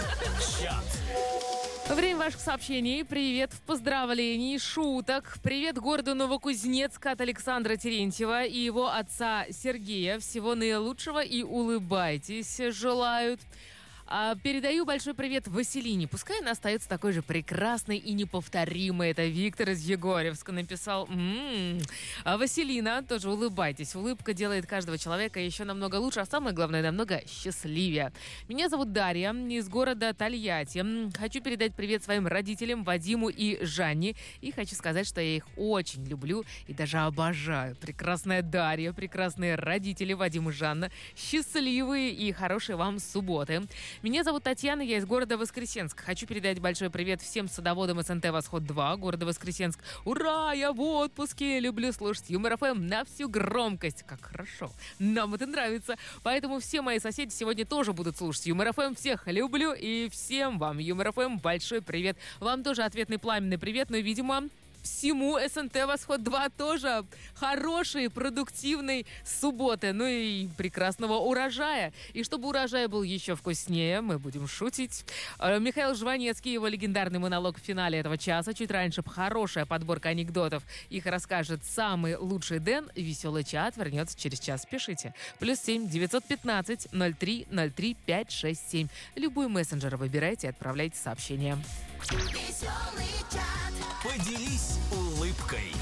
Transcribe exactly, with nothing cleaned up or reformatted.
Чат. Время ваших сообщений. Привет в поздравлении, шуток. Привет городу Новокузнецк от Александра Терентьева и его отца Сергея. Всего наилучшего и улыбайтесь, желают. А, передаю большой привет Василине. Пускай она остается такой же прекрасной и неповторимой. Это Виктор из Егорьевска написал. М-м-м. А Василина, тоже улыбайтесь. Улыбка делает каждого человека еще намного лучше, а самое главное, намного счастливее. Меня зовут Дарья из города Тольятти. Хочу передать привет своим родителям Вадиму и Жанне. И хочу сказать, что я их очень люблю и даже обожаю. Прекрасная Дарья, прекрасные родители Вадим и Жанна. Счастливые и хорошие вам субботы. Меня зовут Татьяна, я из города Воскресенск. Хочу передать большой привет всем садоводам СНТ «Восход-два», города Воскресенск. Ура, я в отпуске, люблю слушать Юмор ФМ на всю громкость. Как хорошо, нам это нравится. Поэтому все мои соседи сегодня тоже будут слушать Юмор ФМ. Всех люблю и всем вам, Юмор ФМ, большой привет. Вам тоже ответный пламенный привет, но, видимо... всему СНТ «Восход-два» тоже хорошей, продуктивной субботы, ну и прекрасного урожая. И чтобы урожай был еще вкуснее, мы будем шутить. Михаил Жванецкий, его легендарный монолог в финале этого часа. Чуть раньше хорошая подборка анекдотов. Их расскажет самый лучший Дэн. Веселый чат вернется через час. Пишите. Плюс семь девятьсот пятнадцать ноль три ноль три пять шесть семь. Любой мессенджер выбирайте и отправляйте сообщение. Поделись улыбкой.